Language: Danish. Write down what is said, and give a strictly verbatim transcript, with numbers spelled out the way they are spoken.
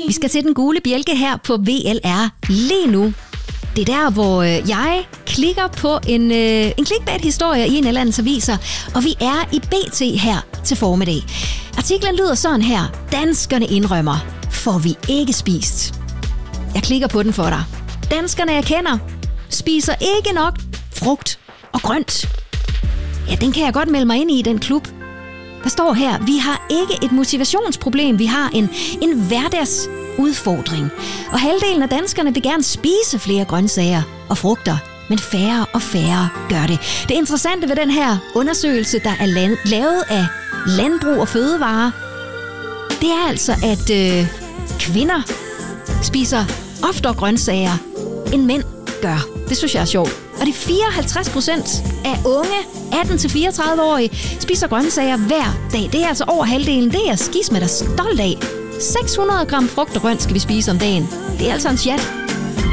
Vi skal til den gule bjælke her på V L R lige nu. Det er der, hvor jeg klikker på en, øh, en clickbait-historie i en eller anden aviser, og vi er i B T her til formiddag. Artiklen lyder sådan her. Danskerne indrømmer, får vi ikke spist. Jeg klikker på den for dig. Danskerne, jeg kender, spiser ikke nok frugt og grønt. Ja, den kan jeg godt melde mig ind i, i den klub. Der står her, vi har ikke et motivationsproblem, vi har en, en hverdagsudfordring. Og halvdelen af danskerne vil gerne spise flere grøntsager og frugter, men færre og færre gør det. Det interessante ved den her undersøgelse, der er lavet af Landbrug og Fødevare, det er altså, at øh, kvinder spiser oftere grøntsager, end mænd gør. Det synes jeg er sjovt. Og de fireoghalvtreds procent af unge atten til fireogtredive-årige spiser grøntsager hver dag. Det er altså over halvdelen. Det er skisme, der stolt af. seks hundrede gram frugt og grønt skal vi spise om dagen. Det er altså en chat.